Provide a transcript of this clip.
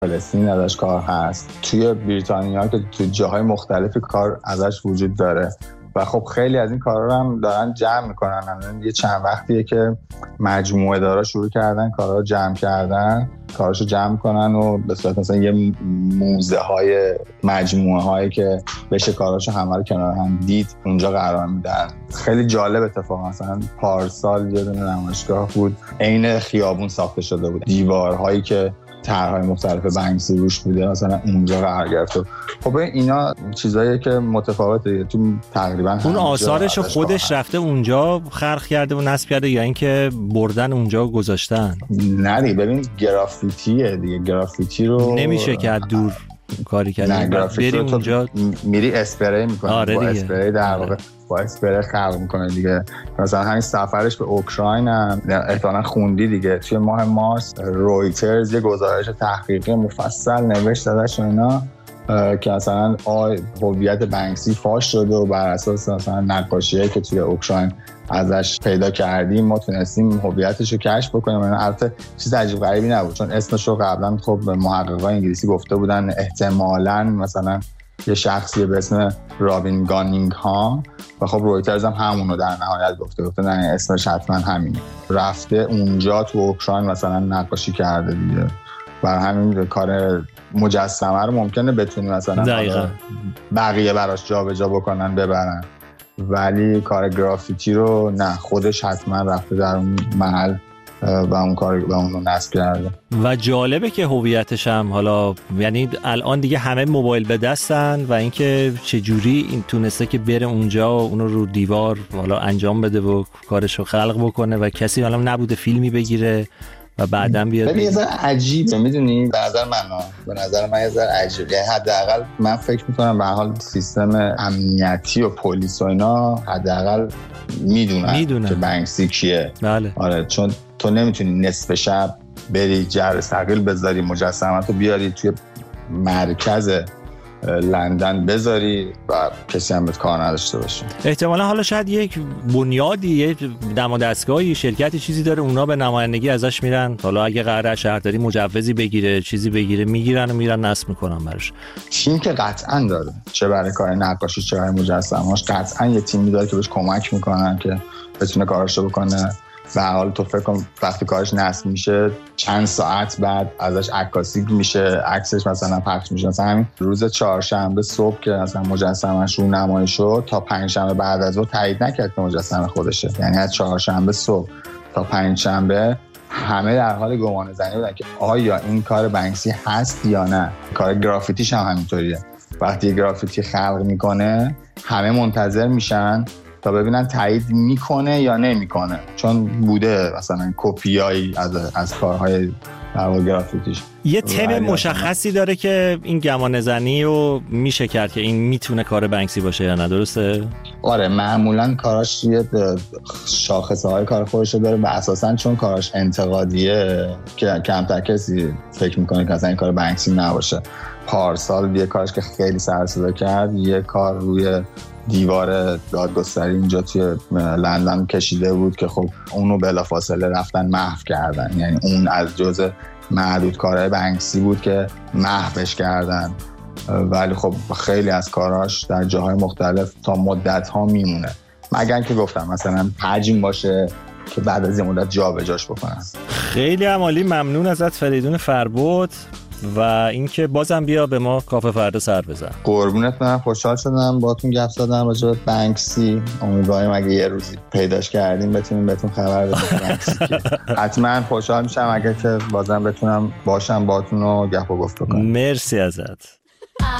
فلسطین ازش کار هست، توی بریتانیا که تو جاهای مختلفی کار ازش وجود داره و خب خیلی از این کارا رو هم دارن جمع میکنن. یه چند وقتیه که مجموعه دارا شروع کردن کارا رو جمع کردن، کاراشو جمع کنن و به صورت مثلا یه موزه های مجموعه هایی که بشه کاراشو همه رو کنار هم دید اونجا قرار میدن. خیلی جالب اتفاقا مثلا پارسال یه دونه نمایشگاه بود عین خیابون ساخته شده بود، دیوارهایی که طرح‌های مختلف بنکسی روش بوده مثلا اونجا قرار گرفت. خب اینا چیزاییه که متفاوته تو تقریبا اون آثارش خودش رفته اونجا خلق کرده و نصب کرده یا اینکه بردن اونجا گذاشتن؟ نه دیگه ببین گرافیتیه دیگه، گرافیتی رو نمیشه که دور کاری کرد. نه گرافیتی رو اونجا میری اسپری میکنی. آره با اسپری در واقع با اسپری خلق میکنه دیگه. مثلا همین سفرش به اوکراین هم احتمالاً خوندی دیگه، توی ماه مارس رویترز یه گزارش تحقیقی مفصل نوشت ازش اینا که مثلا هویت بنکسی فاش شده و بر اساس مثلا نقاشیایی که توی اوکراین ازش پیدا کردیم ما تونستیم هویتش رو کشف بکنیم. البته چیز عجیب غریبی نبود چون اسمش رو قبلا خب محققای انگلیسی گفته بودن احتمالاً مثلا یه شخصی به اسم رابین گانینگهام و خب رویترز هم همونو در نهایت گفته نه اسمش حتما همینه. رفته اونجا تو اوکراین مثلا نقاشی کرده دیگه، برای همین کار مجسمه رو ممکنه بتونی مثلا بقیه براش جابجا بکنن ببرن، ولی کار گرافیتی رو نه، خودش حتما رفته در اون محل و اون کار و اون رو نصب کرده. و جالبه که هویتش هم حالا یعنی الان دیگه همه موبایل به دستن و اینکه چجوری این تونسته که بره اونجا و اونو رو دیوار حالا انجام بده و کارشو خلق بکنه و کسی حالا نبوده فیلمی بگیره و بعداً بیاد. ببین یه ذره عجیبه میدونی، به نظر من یه ذره عجیبه. حداقل من فکر میکنم به هر حال سیستم امنیتی و پلیس و اینا حداقل میدونن که بنکسی کیه. بله. آره چون تو نمیتونی نصف شب بری جر ثقیل بذاری مجسمه‌تو بیاری توی مرکز لندن بذاری و کسی هم بهت کار نداشته باشه. احتمالا حالا شاید یک بنیادی، یک دم و دستگاهی، شرکتی چیزی داره اونا به نمایندگی ازش میرن، حالا اگه قراره شهرداری مجوزی بگیره چیزی بگیره میگیرن و میرن نصب میکنن براش. تیم که قطعا داره، چه برای کار نقاشی چه برای مجسمه‌اش قطعا یه تیمی داره که بهش کمک میکنن که بتونه کاراشو بکنه. و حالا تو فکر کن وقتی کارش نصب میشه چند ساعت بعد ازش عکاسی میشه، عکسش مثلا پخش میشه. مثلا همین روز چهارشنبه صبح که مثلا مجسمه‌اش رو نمایش شد تا پنجشنبه بعد از اون تایید نکرد که مجسمه خودشه، یعنی از چهارشنبه صبح تا پنجشنبه همه در حال گمان زنی بودن که آیا این کار بنکسی هست یا نه. کار گرافیتیش هم همینطوریه، وقتی گرافیتی خلق میکنه همه منتظر میشن تا ببینن تایید میکنه یا نمیکنه، چون بوده مثلا کپیایی از کارهای گرافیتیش. یه تم مشخصی داره که این گمانه‌زنی رو میشه کرد که این میتونه کار بنکسی باشه یا نه، درسته؟ آره معمولا کاراش یه شاخصه‌های کار خودش داره و اساساً چون کاراش انتقادیه که کمتر کسی فکر میکنه که اصلا این کار بنکسی نباشه. پارسال یه کارش که خیلی سر صدا کرد، یه کار روی دیوار دادگستری اینجا توی لندن کشیده بود که خب اونو بلافاصله رفتن محو کردن، یعنی اون از جزء معدود کارهای بنکسی بود که محوش کردن، ولی خب خیلی از کاراش در جاهای مختلف تا مدت‌ها میمونه، مگر که گفتم مثلا حجم باشه که بعد از این مدت جابجاش بکنن. خیلی عالی، ممنون ازت فریدون فربد و اینکه بازم بیا به ما کافه فردا سر بزن. قربونت برم، خوشحال شدم باهاتون گپ زدم راجع به بنکسی. امیدوارم اگه یه روزی پیداش کردیم بتونیم بهتون خبر بدیم بنکسی که حتما خوشحال میشم اگه که بازم بتونم باشم باهاتون و گپ و گفت کنم. مرسی ازت.